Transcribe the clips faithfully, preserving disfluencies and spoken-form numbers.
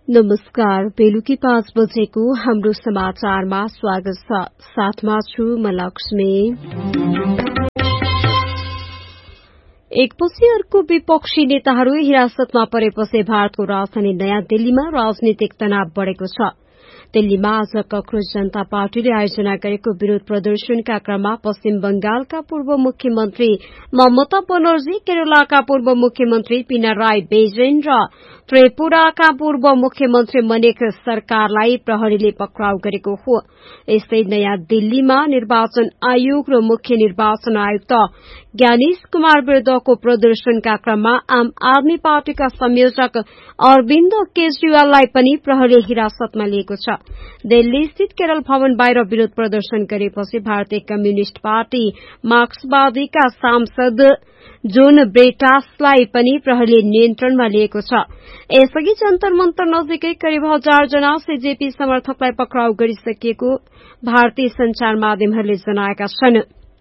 नमस्कार। बेलुकी पाँच बजेको हाम्रो समाचारमा स्वागत छ। साथमा छु म लक्ष्मी। एकपछि अर्को विपक्षी नेताहरू हिरासतमा परेपछि भारतको राजधानी नयाँ दिल्लीमा राजनीतिक तनाव बढ़ेको छ। दिल्लीमा आज कक्रोच जनता पार्टीले आयोजना गरेको विरोध प्रदर्शनका क्रममा पश्चिम बंगालका पूर्व मुख्यमन्त्री ममता बनर्जी, केरलाका पूर्व मुख्यमन्त्री पिनाराई विजयन र त्रिपुराका पूर्व मुख्यमन्त्री मणिक सरकारलाई प्रहरीले पक्राउ गरेको हो। यस्तै नयाँ दिल्लीमा निर्वाचन आयोग र मुख्य निर्वाचन आयुक्त ज्ञानेश कुमार विरूद्धको प्रदर्शनका क्रममा आम आदमी पार्टीका संयोजक अरविन्द केजरीवाललाई पनि प्रहरीले हिरासतमा लिएको छ। दिल्ली स्थित केरल भवन बाहिर विरोध प्रदर्शन गरेपछि भारतीय कम्युनिष्ट पार्टी मार्क्सवादीका सांसद जोन ब्रेटासलाई पनि प्रहरीले नियन्त्रणमा लिएको छ। यसअघि जन्तर मन्तर नजिकै करिब हजार जना सीजेपी समर्थकलाई पक्राउ गरिसकिएको भारतीय संचार माध्यमहरूले जनाएका छन्।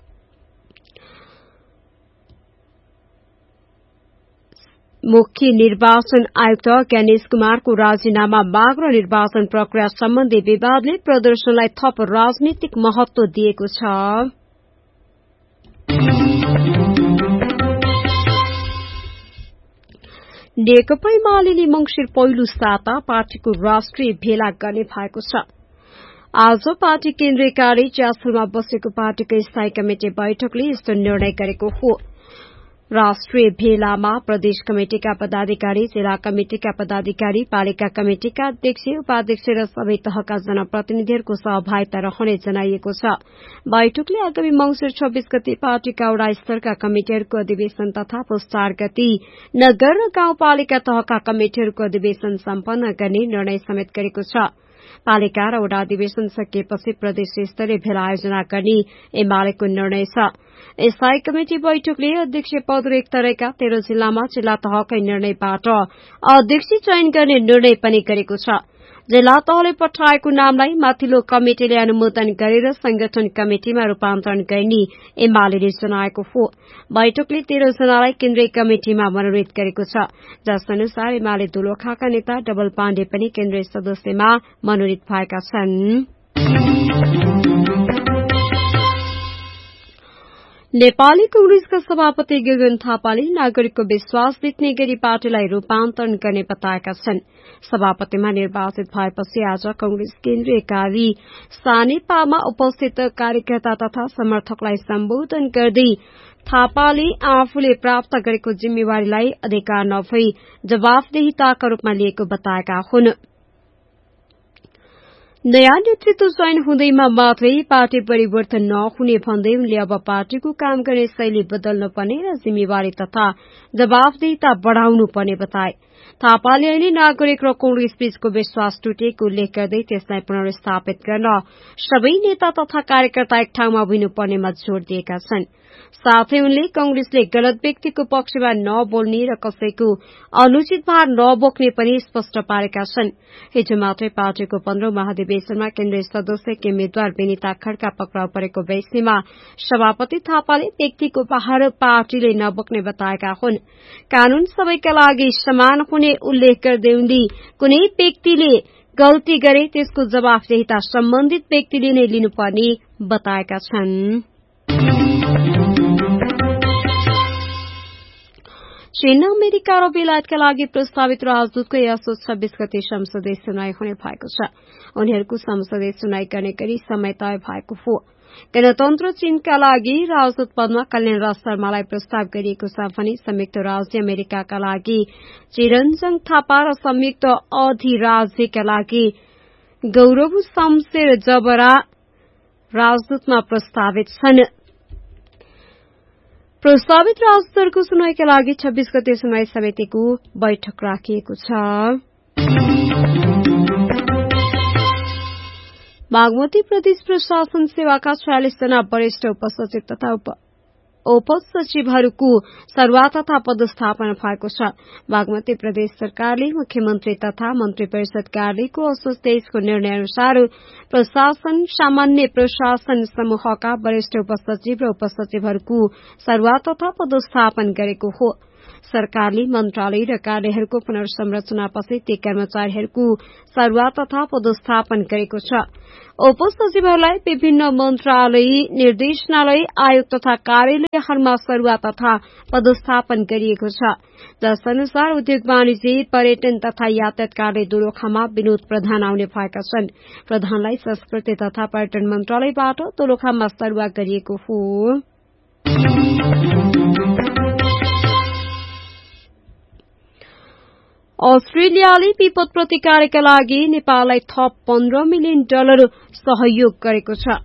मुख्य निर्वाचन आयुक्त ज्ञानेश कुमारको राजीनामा माग र निर्वाचन प्रक्रिया सम्बन्धी विवादले प्रदर्शनलाई थप राजनीतिक महत्व दिएको छ। नेकपा एमाले मंगिर पहिलो साता पार्टीको राष्ट्रिय भेला गर्ने भएको छ। आज पार्टी केन्द्रीय कार्य च्यासलमा बसेको पार्टीको स्थायी कमिटि बैठकले यस्तो निर्णय गरेको हो। राष्ट्रिय भेलामा प्रदेश कमिटिका पदाधिकारी, जिल्ला कमिटिका पदाधिकारी, पालिका कमिटिका अध्यक्ष, उपाध्यक्ष र सबै तहका जनप्रतिनिधिहरूको सहभागिता रहने जनाइएको छ। बैठकले आगामी मंगिर छब्बीस गते पार्टीका वडा स्तरका कमिटिहरूको अधिवेशन तथा पुस्तार गति नगर र गाउँपालिका तहका कमिटिहरूको अधिवेशन सम्पन्न गर्ने निर्णय समेत गरेको छ। पालिका र वडा अधिवेशन सकिएपछि प्रदेश स्तरीय भेला आयोजना गर्ने एमालेको निर्णय छ। स्थायी कमिटि बैठकले अध्यक्ष पद र एक तरहेका तेह्र जिल्लामा जिल्ला तहकै निर्णयबाट अध्यक्ष चयन गर्ने निर्णय पनि गरेको छ। जिल्ला तहले पठाएको नामलाई माथिल्लो कमिटिले अनुमोदन गरेर संगठन कमिटिमा रूपान्तरण गर्ने एमाले जनाएको हो। बैठकले तेह्र जनालाई केन्द्रीय कमिटिमा मनोनित गरेको छ। जस अनुसार एमाले दोलखाका नेता डबल पाण्डे पनि केन्द्रीय सदस्यमा मनोनित भएका छन्। नेपाली कंग्रेसका सभापति गगन थापाले नागरिकको विश्वास जित्ने गरी पार्टीलाई रूपान्तरण गर्ने बताएका छन्। सभापतिमा निर्वाचित भएपछि आज कंग्रेस केन्द्रीय कार्य सानेपामा उपस्थित कार्यकर्ता तथा समर्थकलाई सम्बोधन गर्दै थापाले आफूले प्राप्त गरेको जिम्मेवारीलाई अधिकार नभई जवाफदेहिताका रूपमा लिएको बताएका हुन्। नयाँ नेतृत्व चयन हुँदैमा मात्रै पार्टी परिवर्तन नहुने भन्दै उनले अब पार्टीको काम गर्ने शैली बदल्नु पर्ने र जिम्मेवारी तथा जवाफदेहिता बढ़ाउनु पर्ने बताए। थापाले अहिले नागरिक र कंग्रेस बीचको विश्वास टुटेको उल्लेख गर्दै त्यसलाई पुनर्स्थापित गर्न सबै नेता तथा कार्यकर्ता एक ठाउँमा हुनुपर्नेमा जोड़ दिएका छन्। साथै उनले कंग्रेसले गलत व्यक्तिको पक्षमा नबोल्ने र कसैको अनुचित भार नबोक्ने पनि स्पष्ट पारेका छन्। हिजो मात्रै पार्टीको पन्ध्रौं महाधिवेशनमा केन्द्रीय सदस्य के उम्मेद्वार विनिता खड्का पक्राउ परेको विषयमा सभापति थापाले व्यक्तिको भार पार्टीले नबोक्ने बताएका हुन्। कानून सबैका लागि समान हुने उल्लेख गर्दै उनले कुनै व्यक्तिले गल्ती गरे त्यसको जवाफदेहिता सम्बन्धित व्यक्तिले नै लिनुपर्ने बताएका छन्। चीन, अमेरिका र बेलायतका लागि प्रस्तावित राजदूतको यसो छब्बीस गते संसदीय सुनाई हुने भएको छ। उनीहरूको संसदीय सुनाई गर्ने गरी समय तय भएको हो। गणतन्त्र चीनका लागि राजदूत पदमा कल्याण शर्मालाई प्रस्ताव गरिएको छ भने संयुक्त राज्य अमेरिकाका लागि चिरञ्जन थापा र संयुक्त अधिराज्यका लागि गौरव शमशेर जबरा राजदूतमा प्रस्तावित छन्। प्रस्तावित राजदूतहरूको सुनाईका लागि छब्बीस गते सुनाई समितिको बैठक राखिएको छ। बागमती प्रदेश प्रशासन सेवाका छयालिस जना वरिष्ठ उपसचिव तथा उप उपसचिवहरूको सरुवा तथा पदस्थापना भएको छ। बागमती प्रदेश सरकारले मुख्यमन्त्री तथा मन्त्री परिषद कार्यालयको असोज तेइसको निर्णय अनुसार प्रशासन सामान्य प्रशासन समूहका वरिष्ठ उपसचिव र उपसचिवहरूको सरुवा तथा पदस्थापन गरेको हो। सरकारले मन्त्रालय र कार्यालयहरूको पुनर्संरचनापछि ती कर्मचारीहरूको सरुवा तथा पदस्थापन गरेको छ। उपसचिवहरूलाई विभिन्न मन्त्रालय, निर्देशनालय, आयोग तथा कार्यालयहरूमा सरुवा तथा पदस्थापन गरिएको छ, जस अनुसार उद्योग वाणिज्य, पर्यटन तथा यातायात कार्य दोलखामा विनोद प्रधान आउने भएका छन्। प्रधानलाई संस्कृति तथा पर्यटन मन्त्रालयबाट दोलखामा सरुवा गरिएको हो। अस्ट्रेलियाले विपद प्रतिकारका लागि नेपाललाई थप पन्ध्र मिलियन डलर सहयोग गरेको छ।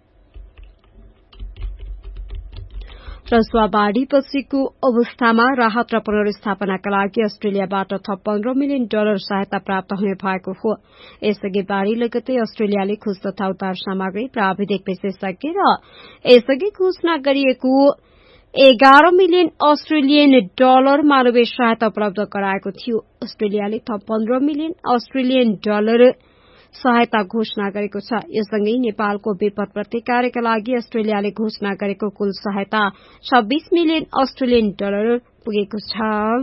रसुवा बाढ़ीपछिको अवस्थामा राहत र पुनर्स्थापनाका लागि अस्ट्रेलियाबाट थप पन्ध्र मिलियन डलर सहायता प्राप्त हुने भएको हो। यसअघि बाढ़ी लगतै अस्ट्रेलियाले खोज तथा उद्धार सामग्री, प्राविधिक विशेषज्ञ र यसअघि घोषणा गरिएको एघार मिलियन अस्ट्रेलियन डलर मानवीय सहायता उपलब्ध गराएको थियो। अस्ट्रेलियाले थप पन्ध्र मिलियन अस्ट्रेलियन डलर सहायता घोषणा गरेको छ। यससँगै नेपालको विपद प्रतिकारका लागि अस्ट्रेलियाले घोषणा गरेको कुल सहायता छब्बीस मिलियन अस्ट्रेलियन डलर पुगेको छ।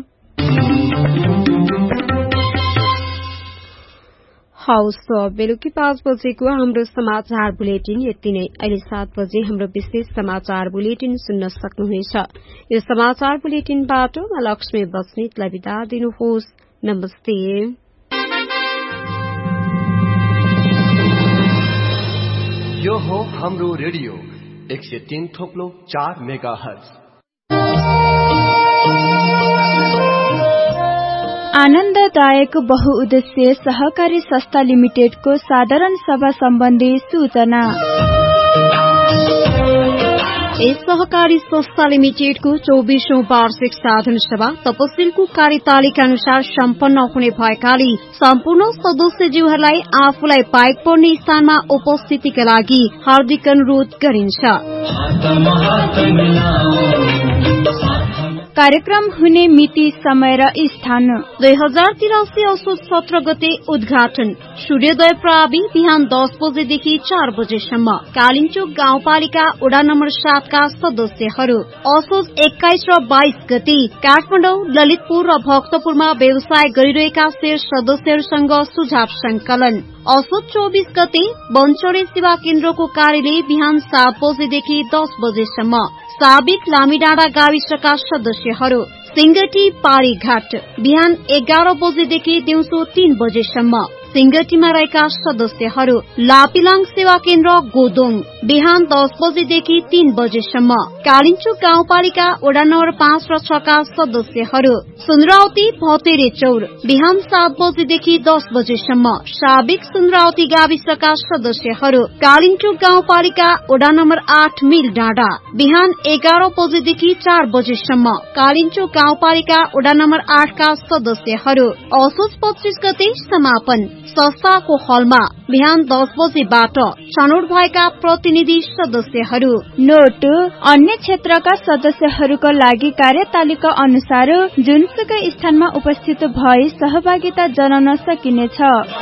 हौस् त बेलुकी पाँच बजेको हाम्रो समाचार बुलेटिन यति नै। अहिले सात बजे हाम्रो विशेष समाचार बुलेटिन सुन्न सक्नुहुनेछ। यो समाचार बुलेटिनबाट म लक्ष्मी बस्नेतलाई बिदा दिनुहोस्। नमस्ते। यो हो हाम्रो रेडियो एक सय तीन थोप्लो चार मेगा हर्ज। आनन्ददायक बहुउद्देश्य सहकारी संस्था लिमिटेडको साधारण सभा सम्बन्धी सूचना। यस सहकारी संस्था लिमिटेडको चौबीसौं वार्षिक साधारण सभा तपसिलको कार्यतालिका अनुसार सम्पन्न हुने भएकाले सम्पूर्ण सदस्यज्यूहरूलाई आफूलाई बाहेक पर्ने स्थानमा उपस्थितिका लागि हार्दिक अनुरोध गरिन्छ। कार्यक्रम हुने मिति, समय र स्थान दुई हजार तिरासी असोज सत्र गते उद्घाटन सूर्योदय प्रावि बिहान दस बजेदेखि चार बजेसम्म। कालिन्चोक गाउँपालिका वडा नम्बर सातका सदस्यहरू। असोज एक्काइस र बाइस गते काठमाडौँ, ललितपुर र भक्तपुरमा व्यवसाय गरिरहेका शेर सदस्यहरूसँग सुझाव संकलन। असोज चौबीस गते बनचौरे सेवा केन्द्रको कार्यालय बिहान सात बजेदेखि दस बजेसम्म। साबिक लामीडाँडा गाविसका सदस्यहरू। सिंगटी पारीघाट बिहान एघार बजेदेखि दिउँसो तीन बजेसम्म। सिंगटीमा रहेका सदस्यहरू। लापिलाङ सेवा केन्द्र गोदोङ बिहान दस बजेदेखि तीन बजेसम्म। कालिन्चोक गाउँपालिका वडा नम्बर पाँच र छका सदस्यहरू। सुन्द्रावती भतेरे चौर बिहान सात बजेदेखि दस बजेसम्म। साबिक सुन्द्रावती गाविसका सदस्यहरू। कालिन्चोक गाउँपालिका वडा नम्बर आठ मिल डाँडा बिहान एघार बजेदेखि चार बजेसम्म। कालिन्चोक गाउँपालिका वडा नम्बर आठका सदस्यहरू। असोज पच्चीस गते समापन संस्थाको हलमा बिहान दस बजेबाट छनौट भएका प्रतिनिधि सदस्यहरू। नोट, अन्य क्षेत्रका सदस्यहरूको लागि कार्यतालिका अनुसार जुनसुकै स्थानमा उपस्थित भई सहभागिता जनाउन सकिनेछ।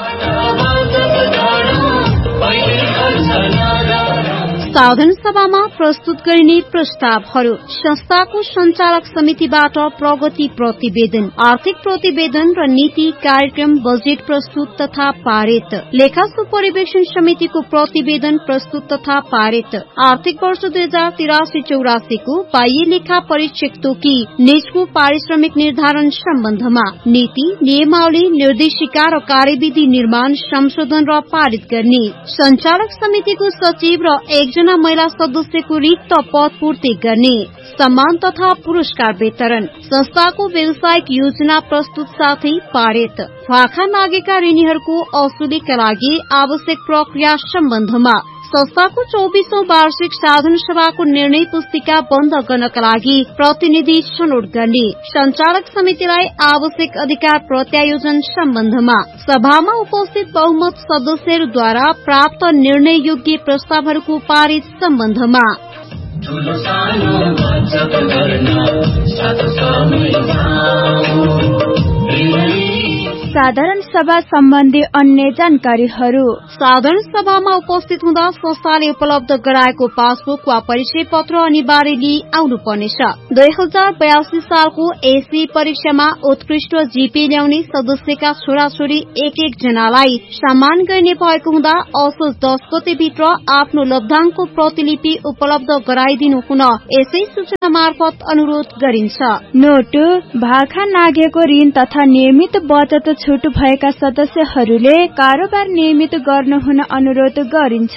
साधारण सभामा प्रस्तुत गरिने प्रस्तावहरू। संस्थाको संचालक समितिबाट प्रगति प्रतिवेदन, आर्थिक प्रतिवेदन र नीति कार्यक्रम बजेट प्रस्तुत तथा पारित। लेखा सुपरिवेक्षण समितिको प्रतिवेदन प्रस्तुत तथा पारित। आर्थिक वर्ष दुई हजार तिरासी चौरासीको बाह्य लेखा परीक्षक तोकी निजको पारिश्रमिक निर्धारण सम्बन्धमा नीति, नियमावली, निर्देशिका र कार्यविधि निर्माण, संशोधन र पारित गर्ने। संचालक समितिको सचिव र एकजना महिला सदस्यको रिक्त पद पूर्ति गर्ने। सम्मान तथा पुरस्कार वितरण। संस्थाको व्यावसायिक योजना प्रस्तुत साथै पारित। भाखा मागेका ऋणीहरूको असुलीका लागि आवश्यक प्रक्रिया सम्बन्धमा संस्थाको चौबीसौं वार्षिक साधारण सभाको निर्णय पुस्तिका बन्द गर्नका लागि प्रतिनिधि छनौट गर्ने। संचालक समितिलाई आवश्यक अधिकार प्रत्यायोजन सम्बन्धमा सभामा उपस्थित बहुमत सदस्यहरूद्वारा प्राप्त निर्णय योग्य प्रस्तावहरूको पारित सम्बन्धमा ठुलो सानो बचत गर्न साथ समय जाऊ। साधारण सभा सम्बन्धी अन्य जानकारीहरू। साधारण सभामा उपस्थित हुँदा संस्थाले उपलब्ध गराएको पासबुक वा परिचय पत्र अनिवार्य लिई आउनु पर्नेछ। दुई हजार बयासी सालको एसई परीक्षामा उत्कृष्ट जीपी ल्याउने सदस्यका छोराछोरी एक एक जनालाई सम्मान गर्ने भएको हुँदा असोज दस गते भित्र आफ्नो लब्धाङको प्रतिलिपि उपलब्ध गराइदिनु हुन यसै सूचना मार्फत अनुरोध गरिन्छ। नोट भाखा नागेको ऋण तथा नियमित बचत छुट भएका सदस्यहरूले कारोबार नियमित गर्नुहुन अनुरोध गरिन्छ।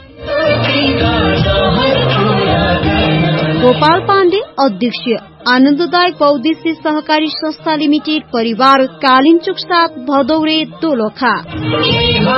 गोपाल पाण्डे अध्यक्ष आनन्ददायक बहुद्देश्य सहकारी संस्था लिमिटेड परिवार कालिन्चोक साथ भदौरे दोलखा।